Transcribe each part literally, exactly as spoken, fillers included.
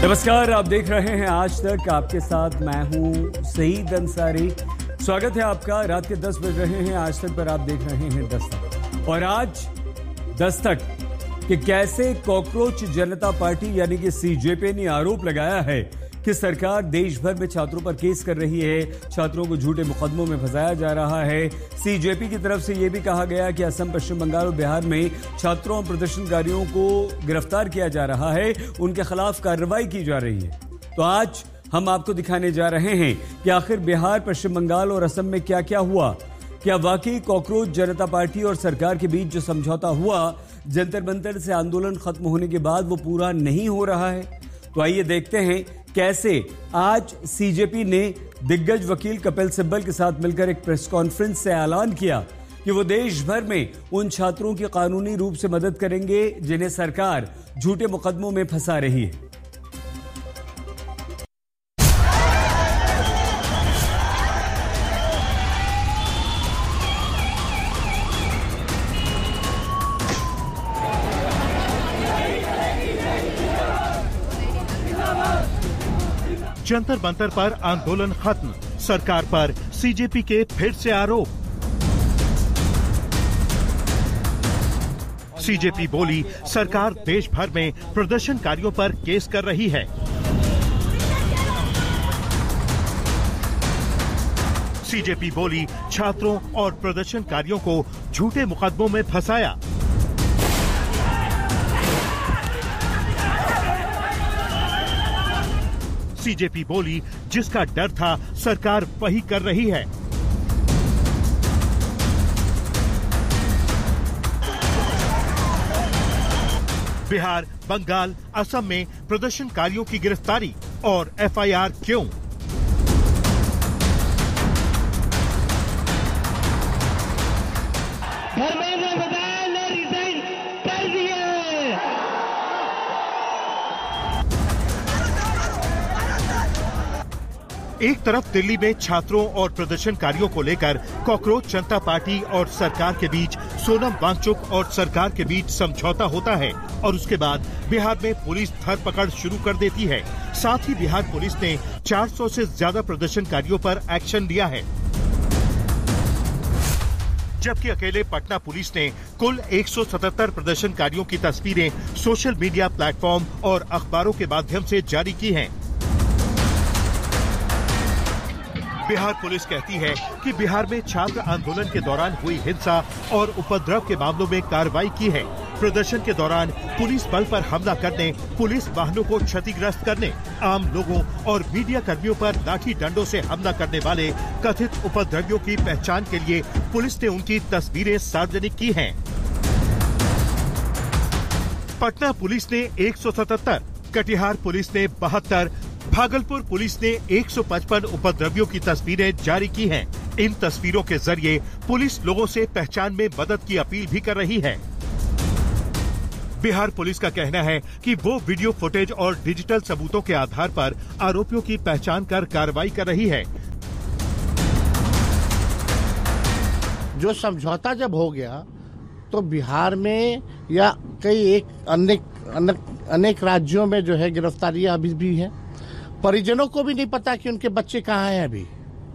नमस्कार, आप देख रहे हैं आज तक। आपके साथ मैं हूं सईद अंसारी। स्वागत है आपका। रात के दस बज रहे हैं आज तक पर आप देख रहे हैं दस्तक। और आज दस्तक कि कैसे कॉकरोच जनता पार्टी यानी कि सीजेपी ने आरोप लगाया है कि सरकार देश भर में छात्रों पर केस कर रही है, छात्रों को झूठे मुकदमों में फंसाया जा रहा है। सीजेपी की तरफ से यह भी कहा गया कि असम, पश्चिम बंगाल और बिहार में छात्रों और प्रदर्शनकारियों को गिरफ्तार किया जा रहा है, उनके खिलाफ कार्रवाई की जा रही है। तो आज हम आपको दिखाने जा रहे हैं कि आखिर बिहार, पश्चिम बंगाल और असम में क्या क्या हुआ। क्या वाकई कॉकरोच जनता पार्टी और सरकार के बीच जो समझौता हुआ जंतर मंतर से आंदोलन खत्म होने के बाद वो पूरा नहीं हो रहा है? तो आइए देखते हैं कैसे आज सीजेपी ने दिग्गज वकील कपिल सिब्बल के साथ मिलकर एक प्रेस कॉन्फ्रेंस से ऐलान किया कि वो देश भर में उन छात्रों की कानूनी रूप से मदद करेंगे जिन्हें सरकार झूठे मुकदमों में फंसा रही है। जंतर मंतर पर आंदोलन खत्म, सरकार पर सीजेपी के फिर से आरोप। सीजेपी बोली सरकार देश भर में प्रदर्शनकारियों पर केस कर रही है। सीजेपी बोली छात्रों और प्रदर्शनकारियों को झूठे मुकदमों में फंसाया। सीजेपी बोली जिसका डर था सरकार वही कर रही है। बिहार, बंगाल, असम में प्रदर्शनकारियों की गिरफ्तारी और एफआईआर क्यों? धर्मेंद्र प्रधान ने रिजाइन कर दिया। एक तरफ दिल्ली में छात्रों और प्रदर्शनकारियों को लेकर कॉकरोच जनता पार्टी और सरकार के बीच सोनम वांगचुक और सरकार के बीच समझौता होता है और उसके बाद बिहार में पुलिस धरपकड़ शुरू कर देती है। साथ ही बिहार पुलिस ने चार सौ से ज्यादा प्रदर्शनकारियों पर एक्शन लिया है, जबकि अकेले पटना पुलिस ने कुल एक सौ सतहत्तर प्रदर्शनकारियों की तस्वीरें सोशल मीडिया प्लेटफॉर्म और अखबारों के माध्यम से जारी की हैं। बिहार पुलिस कहती है कि बिहार में छात्र आंदोलन के दौरान हुई हिंसा और उपद्रव के मामलों में कार्रवाई की है। प्रदर्शन के दौरान पुलिस बल पर हमला करने, पुलिस वाहनों को क्षतिग्रस्त करने, आम लोगों और मीडिया कर्मियों पर लाठी डंडों से हमला करने वाले कथित उपद्रवियों की पहचान के लिए पुलिस ने उनकी तस्वीरें सार्वजनिक की हैं। पटना पुलिस ने एक सौ सतहत्तर, कटिहार पुलिस ने बहत्तर, भागलपुर पुलिस ने एक सौ पचपन उपद्रवियों की तस्वीरें जारी की हैं। इन तस्वीरों के जरिए पुलिस लोगों से पहचान में मदद की अपील भी कर रही है। बिहार पुलिस का कहना है कि वो वीडियो फुटेज और डिजिटल सबूतों के आधार पर आरोपियों की पहचान कर कार्रवाई कर रही है। जो समझौता जब हो गया तो बिहार में या कई एक अनेक अनेक, अनेक राज्यों में जो है गिरफ्तारियां अभी भी हैं। परिजनों को भी नहीं पता कि उनके बच्चे कहाँ हैं। अभी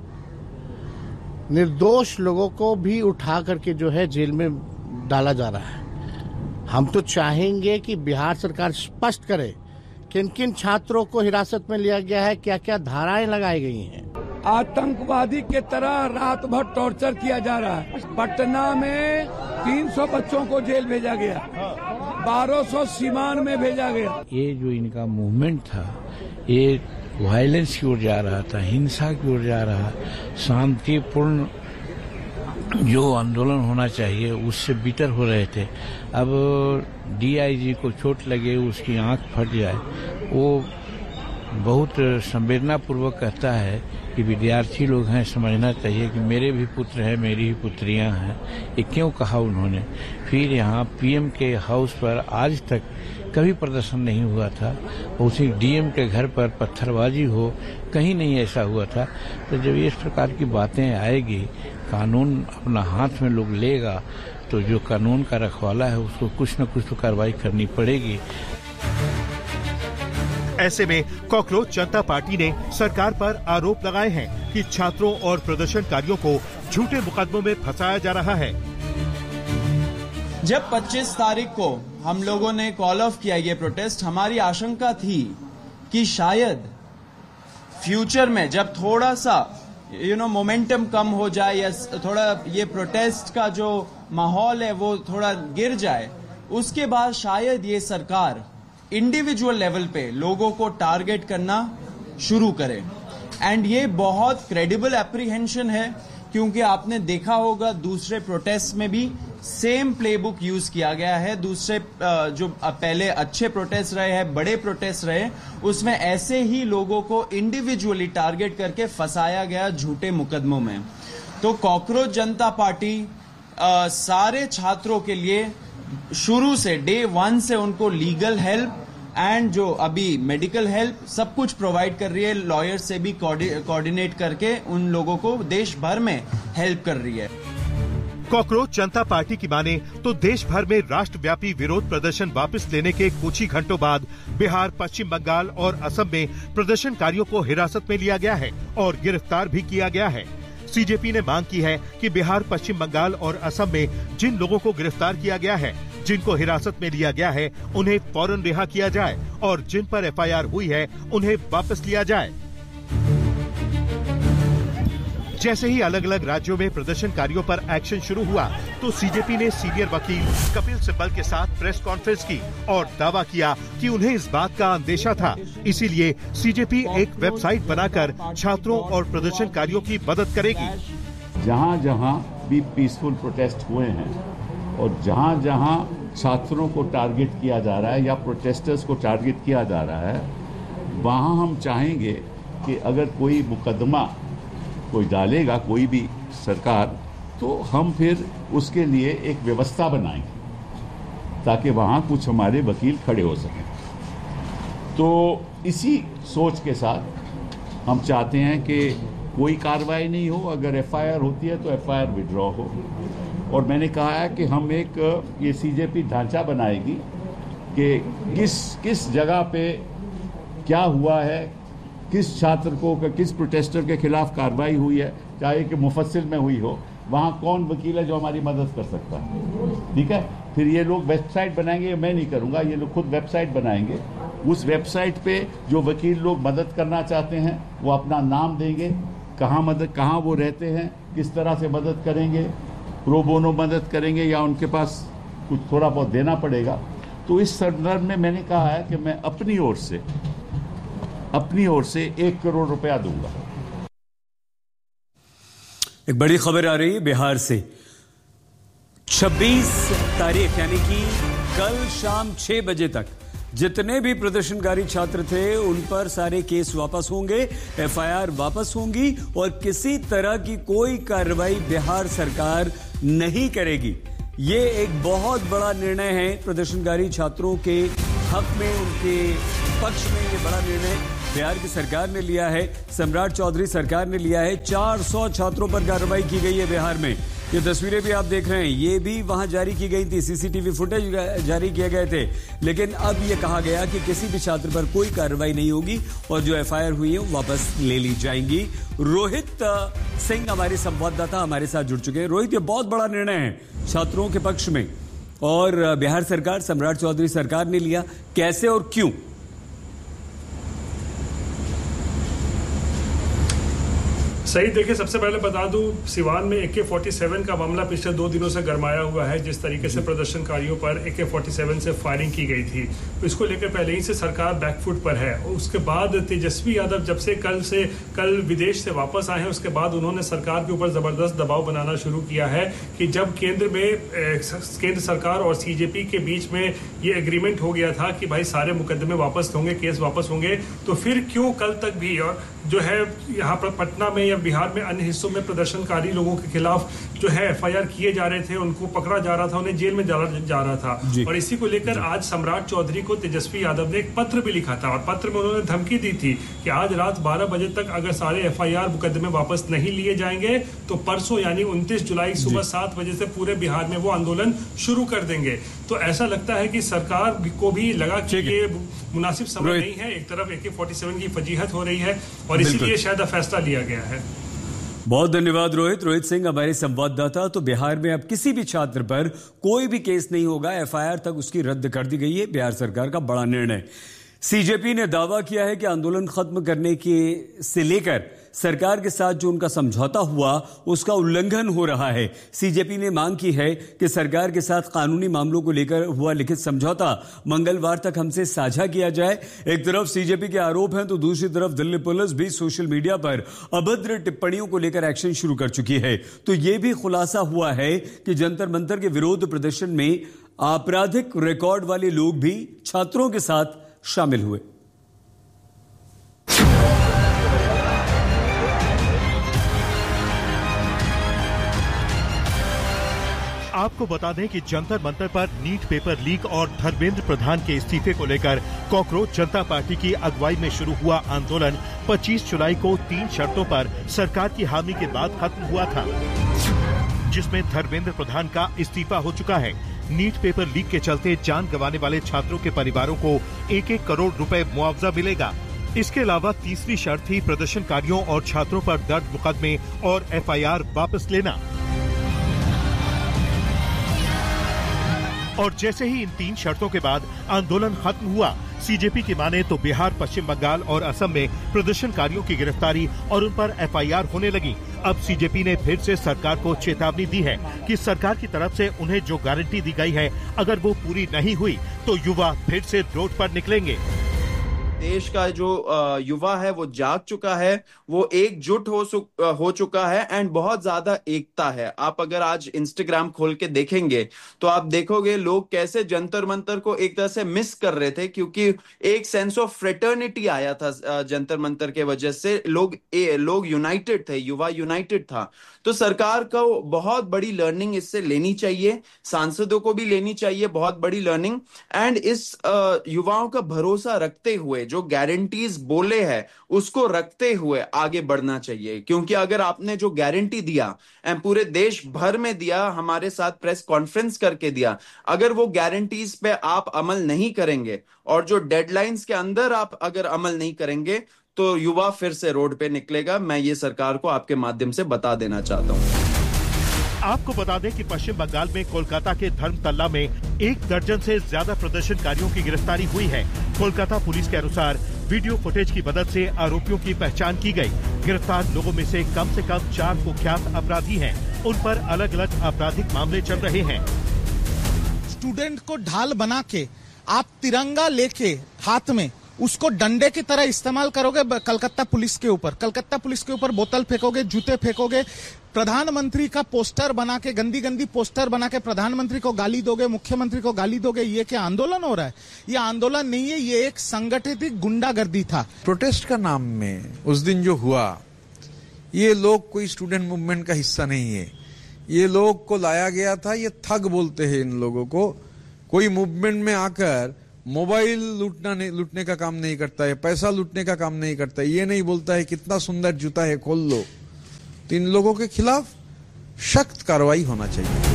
निर्दोष लोगों को भी उठा करके जो है जेल में डाला जा रहा है। हम तो चाहेंगे कि बिहार सरकार स्पष्ट करे किन किन छात्रों को हिरासत में लिया गया है, क्या क्या धाराएं लगाई गई हैं। आतंकवादी के तरह रात भर टॉर्चर किया जा रहा है। पटना में तीन सौ बच्चों को जेल भेजा गया, बारह सौ सीमान में भेजा गया। ये जो इनका मूवमेंट था ये वायलेंस की ओर जा रहा था, हिंसा की ओर जा रहा, शांतिपूर्ण जो आंदोलन होना चाहिए उससे बिटर हो रहे थे। अब डीआईजी को चोट लगे, उसकी आंख फट जाए, वो बहुत संवेदनापूर्वक कहता है कि विद्यार्थी लोग हैं, समझना चाहिए कि मेरे भी पुत्र हैं, मेरी भी पुत्रियां हैं। ये क्यों कहा उन्होंने? फिर यहाँ पीएम के हाउस पर आज तक कभी प्रदर्शन नहीं हुआ था, उसी डीएम के घर पर पत्थरबाजी हो, कहीं नहीं ऐसा हुआ था। तो जब इस प्रकार की बातें आएगी, कानून अपना हाथ में लोग लेगा, तो जो कानून का रखवाला है उसको कुछ न कुछ तो कार्रवाई करनी पड़ेगी। ऐसे में कॉकरोच जनता पार्टी ने सरकार पर आरोप लगाए हैं कि छात्रों और प्रदर्शनकारियों को झूठे मुकदमों में फंसाया जा रहा है। जब पच्चीस तारीख को हम लोगों ने कॉल ऑफ किया ये प्रोटेस्ट, हमारी आशंका थी कि शायद फ्यूचर में जब थोड़ा सा यू नो मोमेंटम कम हो जाए या थोड़ा ये प्रोटेस्ट का जो माहौल है वो थोड़ा गिर जाए, उसके बाद शायद ये सरकार इंडिविजुअल लेवल पे लोगों को टारगेट करना शुरू करे। एंड ये बहुत क्रेडिबल एप्रीहेंशन है, क्योंकि आपने देखा होगा दूसरे प्रोटेस्ट में भी सेम प्लेबुक यूज किया गया है। दूसरे जो पहले अच्छे प्रोटेस्ट रहे हैं, बड़े प्रोटेस्ट रहे, उसमें ऐसे ही लोगों को इंडिविजुअली टारगेट करके फंसाया गया झूठे मुकदमों में। तो कॉकरोच जनता पार्टी आ, सारे छात्रों के लिए शुरू से डे वन से उनको लीगल हेल्प एंड जो अभी मेडिकल हेल्प सब कुछ प्रोवाइड कर रही है। लॉयर से भी कोऑर्डिनेट करके उन लोगों को देश भर में हेल्प कर रही है। कॉकरोच जनता पार्टी की माने तो देश भर में राष्ट्रव्यापी विरोध प्रदर्शन वापस लेने के कुछ ही घंटों बाद बिहार, पश्चिम बंगाल और असम में प्रदर्शनकारियों को हिरासत में लिया गया है और गिरफ्तार भी किया गया है। सीजेपी ने मांग की है कि बिहार, पश्चिम बंगाल और असम में जिन लोगों को गिरफ्तार किया गया है, जिनको हिरासत में लिया गया है, उन्हें फौरन रिहा किया जाए और जिन पर एफ आई आर हुई है उन्हें वापस लिया जाए। जैसे ही अलग अलग राज्यों में प्रदर्शनकारियों पर एक्शन शुरू हुआ तो सीजेपी ने सीनियर वकील कपिल सिब्बल के साथ प्रेस कॉन्फ्रेंस की और दावा किया कि उन्हें इस बात का अंदेशा था, इसीलिए सीजेपी एक वेबसाइट बनाकर छात्रों और प्रदर्शनकारियों की मदद करेगी। जहां जहां भी पीसफुल प्रोटेस्ट हुए हैं और जहां जहां छात्रों को टारगेट किया जा रहा है या प्रोटेस्टर्स को टारगेट किया जा रहा है, वहां हम चाहेंगे कि अगर कोई मुकदमा कोई डालेगा, कोई भी सरकार, तो हम फिर उसके लिए एक व्यवस्था बनाएंगे ताकि वहाँ कुछ हमारे वकील खड़े हो सकें। तो इसी सोच के साथ हम चाहते हैं कि कोई कार्रवाई नहीं हो, अगर एफ आई आर होती है तो एफ आई आर विड्रॉ हो। और मैंने कहा है कि हम एक ये सीजेपी ढांचा बनाएगी कि किस किस जगह पे क्या हुआ है, किस छात्र को, किस प्रोटेस्टर के खिलाफ कार्रवाई हुई है, चाहे कि मुफस्सिल में हुई हो, वहाँ कौन वकील है जो हमारी मदद कर सकता है। ठीक है, फिर ये लोग वेबसाइट बनाएंगे, मैं नहीं करूँगा, ये लोग खुद वेबसाइट बनाएंगे। उस वेबसाइट पे जो वकील लोग मदद करना चाहते हैं वो अपना नाम देंगे, कहाँ मदद कहाँ वो रहते हैं, किस तरह से मदद करेंगे, प्रो बोनो मदद करेंगे या उनके पास कुछ थोड़ा बहुत देना पड़ेगा। तो इस संदर्भ में मैंने कहा है कि मैं अपनी ओर से अपनी ओर से एक करोड़ रुपया दूंगा। एक बड़ी खबर आ रही है बिहार से। छब्बीस तारीख यानी कि कल शाम छह बजे तक जितने भी प्रदर्शनकारी छात्र थे उन पर सारे केस वापस होंगे, एफ आई आर वापस होंगी और किसी तरह की कोई कार्रवाई बिहार सरकार नहीं करेगी। ये एक बहुत बड़ा निर्णय है प्रदर्शनकारी छात्रों के हक में, उनके पक्ष में। ये बड़ा निर्णय बिहार की सरकार ने लिया है, सम्राट चौधरी सरकार ने लिया है। चार सौ छात्रों पर कार्रवाई की गई है बिहार में। ये तस्वीरें भी आप देख रहे हैं, ये भी वहां जारी की गई थी, सीसीटीवी फुटेज जारी किए गए थे। लेकिन अब ये कहा गया कि किसी भी छात्र पर कोई कार्रवाई नहीं होगी और जो एफ आई आर हुई है वो वापस ले ली जाएंगी। रोहित सिंह हमारे संवाददाता हमारे साथ जुड़ चुके हैं। रोहित, ये बहुत बड़ा निर्णय है छात्रों के पक्ष में और बिहार सरकार, सम्राट चौधरी सरकार ने लिया, कैसे और क्यों? सही देखिए, सबसे पहले बता दूं, सिवान में ए के फोर्टी सेवन का मामला पिछले दो दिनों से गरमाया हुआ है। जिस तरीके से प्रदर्शनकारियों पर ए के फोर्टी सेवन से फायरिंग की गई थी, तो इसको लेकर पहले ही से सरकार बैकफुट पर है। उसके बाद तेजस्वी यादव जब से कल से कल विदेश से वापस आए हैं, उसके बाद उन्होंने सरकार के ऊपर जबरदस्त दबाव बनाना शुरू किया है कि जब केंद्र में केंद्र सरकार और सी जे पी के बीच में ये एग्रीमेंट हो गया था कि भाई सारे मुकदमे वापस होंगे, केस वापस होंगे, तो फिर क्यों कल तक भी और जो है यहाँ पर पटना में या बिहार में अन्य हिस्सों में प्रदर्शनकारी लोगों के खिलाफ जो है एफ आई आर किए जा रहे थे, उनको पकड़ा जा रहा था, उन्हें जेल में डाला जा रहा था। और इसी को लेकर आज सम्राट चौधरी को तेजस्वी यादव ने एक पत्र भी लिखा था और पत्र में उन्होंने धमकी दी थी कि आज रात बारह बजे तक अगर सारे एफ आई आर मुकदमे वापस नहीं लिए जाएंगे तो परसों यानी उनतीस जुलाई सुबह सात बजे से पूरे बिहार में वो आंदोलन शुरू कर देंगे। तो ऐसा लगता है कि सरकार को भी लगा कि ये मुनासिब समय नहीं है। एक तरफ ए के फोर्टी सेवन की फजीहत हो रही है और इसीलिए शायद फैसला लिया गया है। बहुत धन्यवाद रोहित। रोहित सिंह हमारे संवाददाता। तो बिहार में अब किसी भी छात्र पर कोई भी केस नहीं होगा, एफ आई आर तक उसकी रद्द कर दी गई है। बिहार सरकार का बड़ा निर्णय। सी जे पी ने दावा किया है कि आंदोलन खत्म करने के से लेकर सरकार के साथ जो उनका समझौता हुआ उसका उल्लंघन हो रहा है। सी जे पी ने मांग की है कि सरकार के साथ कानूनी मामलों को लेकर हुआ लिखित समझौता मंगलवार तक हमसे साझा किया जाए। एक तरफ सी जे पी के आरोप हैं तो दूसरी तरफ दिल्ली पुलिस भी सोशल मीडिया पर अभद्र टिप्पणियों को लेकर एक्शन शुरू कर चुकी है। तो यह भी खुलासा हुआ है कि जंतर मंतर के विरोध प्रदर्शन में आपराधिक रिकॉर्ड वाले लोग भी छात्रों के साथ शामिल हुए। आपको बता दें कि जंतर मंतर पर नीट पेपर लीक और धर्मेंद्र प्रधान के इस्तीफे को लेकर कॉकरोच जनता पार्टी की अगुवाई में शुरू हुआ आंदोलन पच्चीस जुलाई को तीन शर्तों पर सरकार की हामी के बाद खत्म हुआ था, जिसमें धर्मेंद्र प्रधान का इस्तीफा हो चुका है। नीट पेपर लीक के चलते जान गंवाने वाले छात्रों के परिवारों को एक एक करोड़ रुपए मुआवजा मिलेगा। इसके अलावा तीसरी शर्त थी प्रदर्शनकारियों और छात्रों पर दर्ज मुकदमे और एफ आई आर वापस लेना। और जैसे ही इन तीन शर्तों के बाद आंदोलन खत्म हुआ, सी जे पी की माने तो बिहार, पश्चिम बंगाल और असम में प्रदर्शनकारियों की गिरफ्तारी और उन पर एफ आई आर होने लगी। अब सी जे पी ने फिर से सरकार को चेतावनी दी है कि सरकार की तरफ से उन्हें जो गारंटी दी गई है अगर वो पूरी नहीं हुई तो युवा फिर से रोड पर निकलेंगे। देश का जो युवा है वो जाग चुका है, वो एकजुट हो हो चुका है एंड बहुत ज्यादा एकता है। आप अगर आज इंस्टाग्राम खोल के देखेंगे तो आप देखोगे लोग कैसे जंतर मंतर को एक तरह से मिस कर रहे थे, क्योंकि एक सेंस ऑफ फ्रेटर्निटी आया था जंतर मंतर के वजह से। लोग ए, लोग यूनाइटेड थे, युवा यूनाइटेड था। तो सरकार को बहुत बड़ी लर्निंग इससे लेनी चाहिए, सांसदों को भी लेनी चाहिए बहुत बड़ी लर्निंग। एंड इस युवाओं का भरोसा रखते हुए जो गारंटीज बोले हैं उसको रखते हुए आगे बढ़ना चाहिए, क्योंकि अगर आपने जो गारंटी दिया एंड पूरे देश भर में दिया, हमारे साथ प्रेस कॉन्फ्रेंस करके दिया, अगर वो गारंटीज पे आप अमल नहीं करेंगे और जो डेडलाइंस के अंदर आप अगर अमल नहीं करेंगे तो युवा फिर से रोड पे निकलेगा। मैं ये सरकार को आपके माध्यम से बता देना चाहता हूँ। आपको बता दें कि पश्चिम बंगाल में कोलकाता के धर्मतल्ला में एक दर्जन से ज्यादा प्रदर्शनकारियों की गिरफ्तारी हुई है। कोलकाता पुलिस के अनुसार वीडियो फुटेज की मदद से आरोपियों की पहचान की गई। गिरफ्तार लोगों में से कम से कम चार कुख्यात अपराधी हैं। उन पर अलग अलग आपराधिक मामले चल रहे हैं। स्टूडेंट को ढाल बना के आप तिरंगा लेके हाथ में उसको डंडे की तरह इस्तेमाल करोगे कलकत्ता पुलिस के ऊपर, कलकत्ता पुलिस के ऊपर बोतल फेंकोगे, जूते फेंकोगे, प्रधानमंत्री का पोस्टर बना के, गंदी गंदी पोस्टर बना के प्रधानमंत्री को गाली दोगे, मुख्यमंत्री को गाली दोगे। ये क्या आंदोलन हो रहा है? ये आंदोलन नहीं है, ये एक संगठित गुंडागर्दी था। प्रोटेस्ट का नाम में उस दिन जो हुआ, ये लोग कोई स्टूडेंट मूवमेंट का हिस्सा नहीं है। ये लोग को लाया गया था, ये थग बोलते हैं इन लोगों को। कोई मूवमेंट में आकर मोबाइल लूटना नहीं, लूटने का काम नहीं करता है, पैसा लूटने का काम नहीं करता है, ये नहीं बोलता है कितना सुंदर जूता है खोल लो। तो इन लोगों के खिलाफ सख्त कार्रवाई होना चाहिए।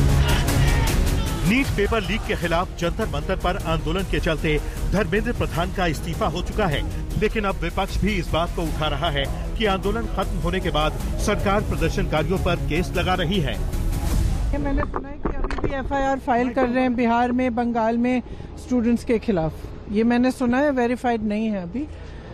नीट पेपर लीक के खिलाफ जंतर मंतर पर आंदोलन के चलते धर्मेंद्र प्रधान का इस्तीफा हो चुका है, लेकिन अब विपक्ष भी इस बात को उठा रहा है कि आंदोलन खत्म होने के बाद सरकार प्रदर्शनकारियों पर केस लगा रही है। मैंने सुना है कि अभी भी एफ आई आर फाइल कर रहे हैं बिहार में, बंगाल में स्टूडेंट्स के खिलाफ। ये मैंने सुना है, वेरीफाइड नहीं है अभी।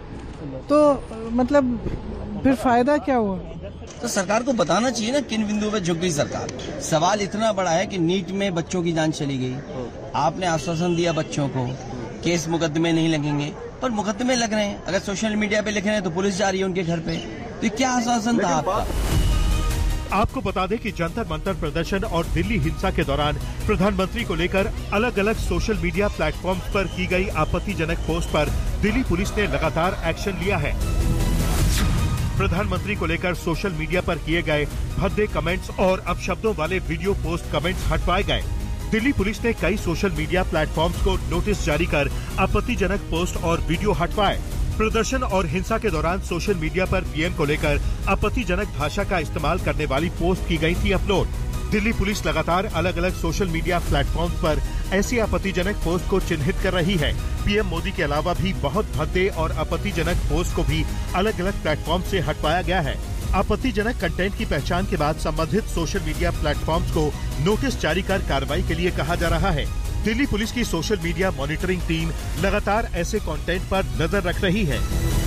तो मतलब फिर फायदा क्या हुआ? तो सरकार को बताना चाहिए ना किन बिंदुओं पे झुक गई सरकार। सवाल इतना बड़ा है कि नीट में बच्चों की जान चली गई, आपने आश्वासन दिया बच्चों को केस मुकदमे नहीं लगेंगे, पर मुकदमे लग रहे हैं। अगर सोशल मीडिया पे लिख रहे हैं तो पुलिस जा रही है उनके घर पे। तो क्या आश्वासन था आपका? आपको बता दें कि जंतर मंतर प्रदर्शन और दिल्ली हिंसा के दौरान प्रधानमंत्री को लेकर अलग अलग सोशल मीडिया प्लेटफॉर्म्स पर की गई आपत्तिजनक पोस्ट पर दिल्ली पुलिस ने लगातार एक्शन लिया है। प्रधानमंत्री को लेकर सोशल मीडिया पर किए गए भद्दे कमेंट्स और अपशब्दों वाले वीडियो पोस्ट कमेंट्स हटवाए गए। दिल्ली पुलिस ने कई सोशल मीडिया प्लेटफॉर्म्स को नोटिस जारी कर आपत्तिजनक पोस्ट और वीडियो हटवाए। प्रदर्शन और हिंसा के दौरान सोशल मीडिया पर पीएम को लेकर आपत्तिजनक भाषा का इस्तेमाल करने वाली पोस्ट की गई थी अपलोड। दिल्ली पुलिस लगातार अलग अलग सोशल मीडिया प्लेटफॉर्म्स पर ऐसी आपत्तिजनक पोस्ट को चिन्हित कर रही है। पीएम मोदी के अलावा भी बहुत भद्दे और आपत्तिजनक पोस्ट को भी अलग अलग प्लेटफॉर्म से हटवाया गया है। आपत्तिजनक कंटेंट की पहचान के बाद संबंधित सोशल मीडिया प्लेटफॉर्म्स को नोटिस जारी कर कार्रवाई के लिए कहा जा रहा है। दिल्ली पुलिस की सोशल मीडिया मॉनिटरिंग टीम लगातार ऐसे कंटेंट पर नजर रख रही है।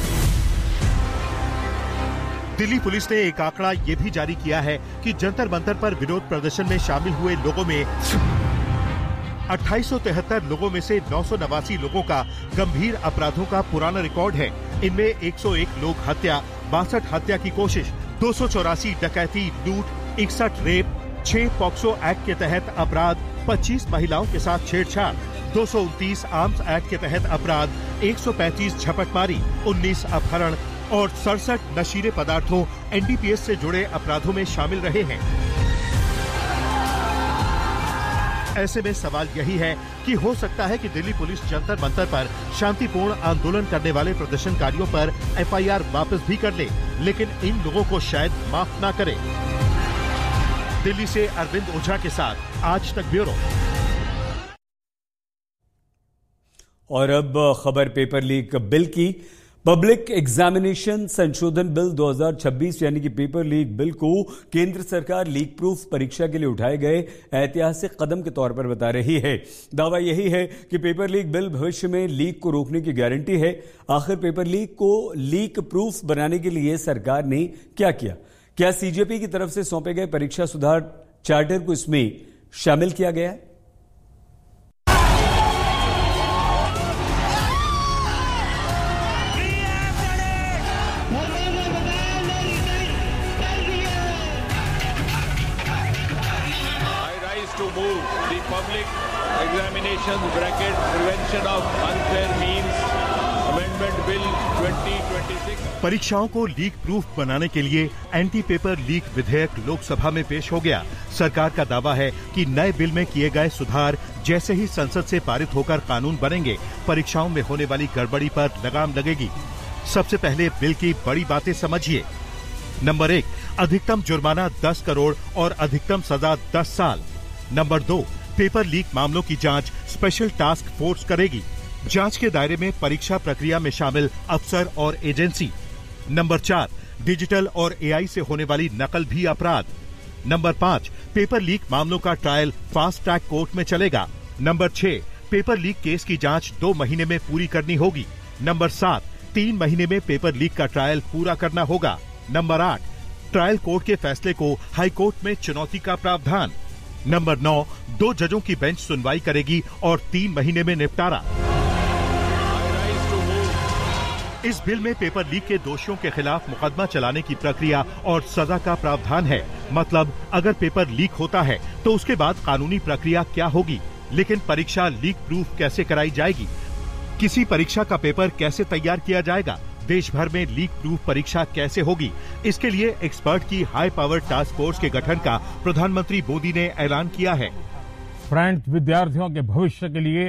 दिल्ली पुलिस ने एक आंकड़ा ये भी जारी किया है कि जंतर मंतर पर विरोध प्रदर्शन में शामिल हुए लोगों में अट्ठाईस सौ तिहत्तर लोगों में से नौ सौ नवासी लोगों का गंभीर अपराधों का पुराना रिकॉर्ड है। इनमें एक सौ एक लोग हत्या, बासठ हत्या की कोशिश, दो सौ चौरासी डकैती, लूट, इकसठ रेप, छह पॉक्सो एक्ट के तहत अपराध, पच्चीस महिलाओं के साथ छेड़छाड़, दो सौ उनतीस आर्म्स एक्ट के तहत अपराध, एक सौ पैंतीस झपटमारी, उन्नीस अपहरण और सड़सठ नशीले पदार्थों एनडीपीएस से जुड़े अपराधों में शामिल रहे हैं। ऐसे में सवाल यही है कि हो सकता है कि दिल्ली पुलिस जंतर मंतर पर शांतिपूर्ण आंदोलन करने वाले प्रदर्शनकारियों पर एफआईआर वापस भी कर ले, लेकिन इन लोगों को शायद माफ ना करे। दिल्ली से अरविंद ओझा के साथ आज तक ब्यूरो। और अब खबर पेपर लीक बिल की। पब्लिक एग्जामिनेशन संशोधन बिल दो हज़ार छब्बीस यानी कि पेपर लीक बिल को केंद्र सरकार लीक प्रूफ परीक्षा के लिए उठाए गए ऐतिहासिक कदम के तौर पर बता रही है। दावा यही है कि पेपर लीक बिल भविष्य में लीक को रोकने की गारंटी है। आखिर पेपर लीक को लीक प्रूफ बनाने के लिए सरकार ने क्या किया? क्या सीजेपी की तरफ से सौंपे गए परीक्षा सुधार चार्टर को इसमें शामिल किया गया है? to move the public examinations bracket prevention of unfair means amendment bill twenty twenty-six। परीक्षाओं को लीक प्रूफ बनाने के लिए एंटी पेपर लीक विधेयक लोकसभा में पेश हो गया। सरकार का दावा है कि नए बिल में किए गए सुधार जैसे ही संसद से पारित होकर कानून बनेंगे, परीक्षाओं में होने वाली गड़बड़ी पर लगाम लगेगी। सबसे पहले बिल की बड़ी बातें समझिए। नंबर एक, अधिकतम जुर्माना दस करोड़ और अधिकतम सजा दस साल। नंबर दो, पेपर लीक मामलों की जांच स्पेशल टास्क फोर्स करेगी। जांच के दायरे में परीक्षा प्रक्रिया में शामिल अफसर और एजेंसी। नंबर चार, डिजिटल और एआई से होने वाली नकल भी अपराध। नंबर पाँच, पेपर लीक मामलों का ट्रायल फास्ट ट्रैक कोर्ट में चलेगा। नंबर छह, पेपर लीक केस की जांच दो महीने में पूरी करनी होगी। नंबर सात, तीन महीने में पेपर लीक का ट्रायल पूरा करना होगा। नंबर आठ, ट्रायल कोर्ट के फैसले को हाई कोर्ट में चुनौती का प्रावधान। नंबर नौ, दो जजों की बेंच सुनवाई करेगी और तीन महीने में निपटारा। इस बिल में पेपर लीक के दोषियों के खिलाफ मुकदमा चलाने की प्रक्रिया और सजा का प्रावधान है। मतलब अगर पेपर लीक होता है तो उसके बाद कानूनी प्रक्रिया क्या होगी, लेकिन परीक्षा लीक प्रूफ कैसे कराई जाएगी, किसी परीक्षा का पेपर कैसे तैयार किया जाएगा, देश भर में लीक प्रूफ परीक्षा कैसे होगी, इसके लिए एक्सपर्ट की हाई पावर टास्क फोर्स के गठन का प्रधानमंत्री मोदी ने ऐलान किया है। फ्रेंच विद्यार्थियों के भविष्य के लिए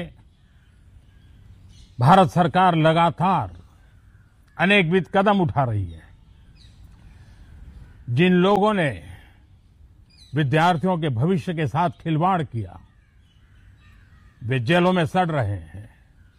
भारत सरकार लगातार अनेकविध कदम उठा रही है। जिन लोगों ने विद्यार्थियों के भविष्य के साथ खिलवाड़ किया वे जेलों में सड़ रहे हैं।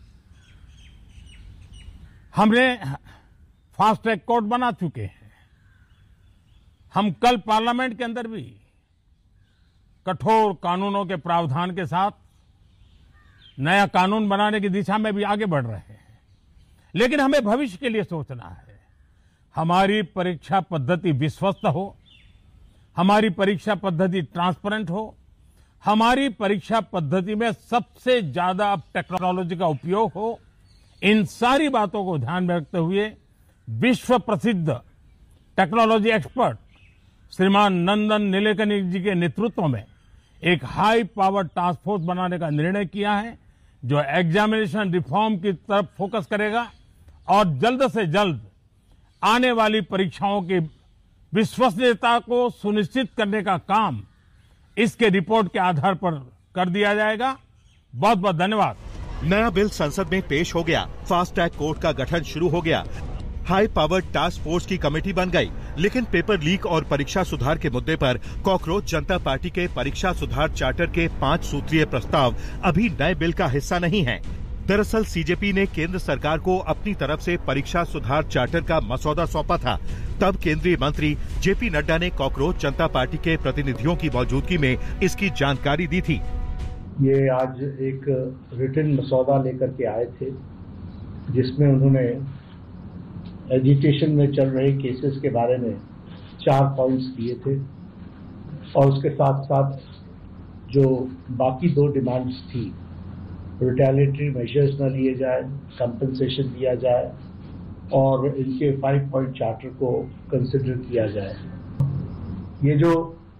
हमने फास्ट ट्रैक कोर्ट बना चुके हैं। हम कल पार्लियामेंट के अंदर भी कठोर कानूनों के प्रावधान के साथ नया कानून बनाने की दिशा में भी आगे बढ़ रहे हैं। लेकिन हमें भविष्य के लिए सोचना है। हमारी परीक्षा पद्धति विश्वस्त हो, हमारी परीक्षा पद्धति ट्रांसपेरेंट हो, हमारी परीक्षा पद्धति में सबसे ज्यादा अब टेक्नोलॉजी का उपयोग हो। इन सारी बातों को ध्यान में रखते हुए विश्व प्रसिद्ध टेक्नोलॉजी एक्सपर्ट श्रीमान नंदन नीलेकनी जी के नेतृत्व में एक हाई पावर टास्क फोर्स बनाने का निर्णय किया है, जो एग्जामिनेशन रिफॉर्म की तरफ फोकस करेगा और जल्द से जल्द आने वाली परीक्षाओं की विश्वसनीयता को सुनिश्चित करने का काम इसके रिपोर्ट के आधार पर कर दिया जाएगा। बहुत बहुत धन्यवाद। नया बिल संसद में पेश हो गया, फास्ट ट्रैक कोर्ट का गठन शुरू हो गया, हाई पावर्ड टास्क फोर्स की कमेटी बन गई, लेकिन पेपर लीक और परीक्षा सुधार के मुद्दे पर कॉकरोच जनता पार्टी के परीक्षा सुधार चार्टर के पांच सूत्रीय प्रस्ताव अभी नए बिल का हिस्सा नहीं है। दरअसल सीजेपी ने केंद्र सरकार को अपनी तरफ से परीक्षा सुधार चार्टर का मसौदा सौंपा था। तब केंद्रीय मंत्री जेपी नड्डा ने कॉकरोच जनता पार्टी के प्रतिनिधियों की मौजूदगी में इसकी जानकारी दी थी। ये आज एक रिटन मसौदा लेकर के आए थे, जिसमें उन्होंने एजुकेशन में चल रहे केसेस के बारे में चार पॉइंट्स दिए थे और उसके साथ साथ जो बाकी दो डिमांड्स थी, रिटेलिएटरी मेजर्स न लिए जाए, कंपनसेशन दिया जाए और इनके फाइव पॉइंट चार्टर को कंसिडर किया जाए। ये जो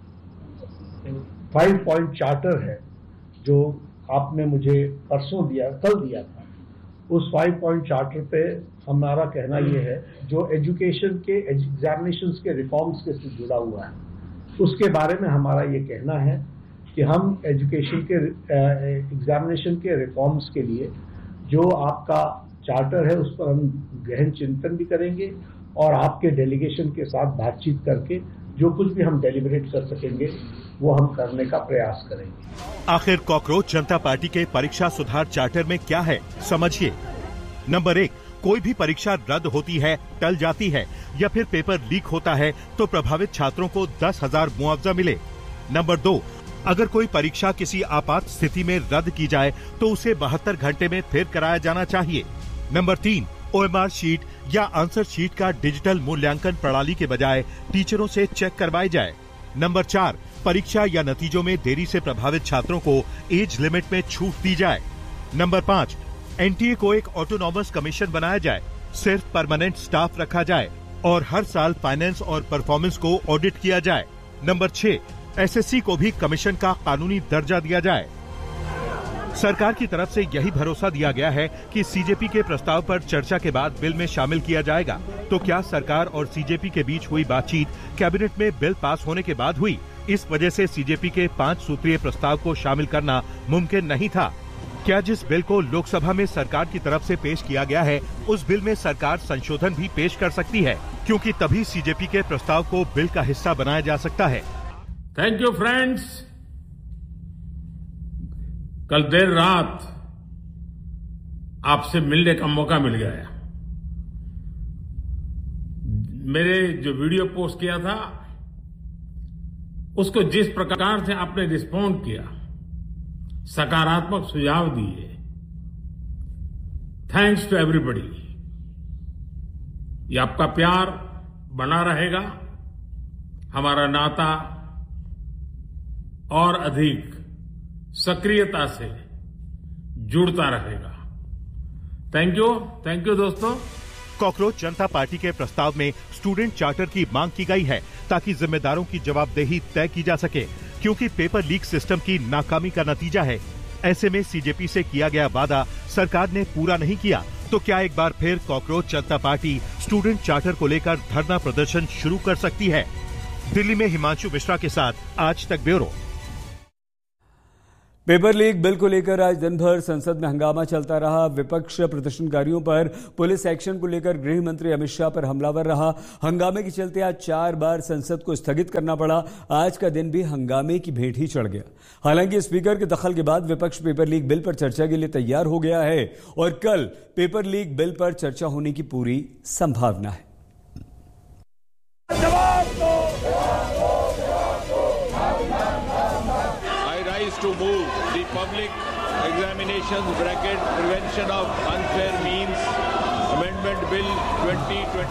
फाइव पॉइंट चार्टर है जो आपने मुझे परसों दिया, कल दिया था, उस फाइव पॉइंट चार्टर पे हमारा कहना ये है, जो एजुकेशन के एग्जामिनेशंस के रिफॉर्म्स के से जुड़ा हुआ है, उसके बारे में हमारा ये कहना है कि हम एजुकेशन के एग्जामिनेशन के रिफॉर्म्स के लिए जो आपका चार्टर है उस पर हम गहन चिंतन भी करेंगे और आपके डेलीगेशन के साथ बातचीत करके जो कुछ भी हम डेलिब्रेट कर सकेंगे वो हम करने का प्रयास करेंगे। आखिर कॉकरोच जनता पार्टी के परीक्षा सुधार चार्टर में क्या है, समझिए। नंबर एक, कोई भी परीक्षा रद्द होती है, टल जाती है या फिर पेपर लीक होता है तो प्रभावित छात्रों को दस हजार मुआवजा मिले। नंबर दो, अगर कोई परीक्षा किसी आपात स्थिति में रद्द की जाए तो उसे बहत्तर घंटे में फिर कराया जाना चाहिए। नंबर तीन, ओएमआर शीट या आंसर शीट का डिजिटल मूल्यांकन प्रणाली के बजाय टीचरों से चेक करवाई जाए। नंबर चार, परीक्षा या नतीजों में देरी से प्रभावित छात्रों को एज लिमिट में छूट दी जाए। नंबर पाँच, एनटीए को एक ऑटोनॉमस कमीशन बनाया जाए, सिर्फ परमानेंट स्टाफ रखा जाए और हर साल फाइनेंस और परफॉर्मेंस को ऑडिट किया जाए। नंबर छह, एसएससी को भी कमीशन का कानूनी दर्जा दिया जाए। सरकार की तरफ से यही भरोसा दिया गया है कि सीजेपी के प्रस्ताव पर चर्चा के बाद बिल में शामिल किया जाएगा। तो क्या सरकार और सीजेपी के बीच हुई बातचीत कैबिनेट में बिल पास होने के बाद हुई? इस वजह से सीजेपी के पांच सूत्रीय प्रस्ताव को शामिल करना मुमकिन नहीं था। क्या जिस बिल को लोकसभा में सरकार की तरफ से पेश किया गया है उस बिल में सरकार संशोधन भी पेश कर सकती है, क्योंकि तभी सीजेपी के प्रस्ताव को बिल का हिस्सा बनाया जा सकता है। Thank you friends. कल देर रात आपसे मिलने का मौका मिल गया। मेरे जो वीडियो पोस्ट किया था उसको जिस प्रकार से आपने रिस्पॉन्ड किया, सकारात्मक सुझाव दिए, थैंक्स टू एवरीबॉडी। ये आपका प्यार बना रहेगा, हमारा नाता और अधिक सक्रियता से जुड़ता रहेगा। थैंक यू, थैंक यू दोस्तों। कॉकरोच जनता पार्टी के प्रस्ताव में स्टूडेंट चार्टर की मांग की गई है ताकि जिम्मेदारों की जवाबदेही तय की जा सके, क्योंकि पेपर लीक सिस्टम की नाकामी का नतीजा है। ऐसे में सीजेपी से किया गया वादा सरकार ने पूरा नहीं किया, तो क्या एक बार फिर कॉकरोच जनता पार्टी स्टूडेंट चार्टर को लेकर धरना प्रदर्शन शुरू कर सकती है? दिल्ली में हिमांशु मिश्रा के साथ आज तक ब्यूरो। पेपर लीक बिल को लेकर आज दिन भर संसद में हंगामा चलता रहा। विपक्ष प्रदर्शनकारियों पर पुलिस एक्शन को लेकर गृह मंत्री अमित शाह पर हमलावर रहा। हंगामे के चलते आज चार बार संसद को स्थगित करना पड़ा। आज का दिन भी हंगामे की भेंट ही चढ़ गया। हालांकि स्पीकर के दखल के बाद विपक्ष पेपर लीक बिल पर चर्चा के लिए तैयार हो गया है और कल पेपर लीक बिल पर चर्चा होने की पूरी संभावना है। to move the public examinations bracket prevention of unfair means amendment bill twenty twenty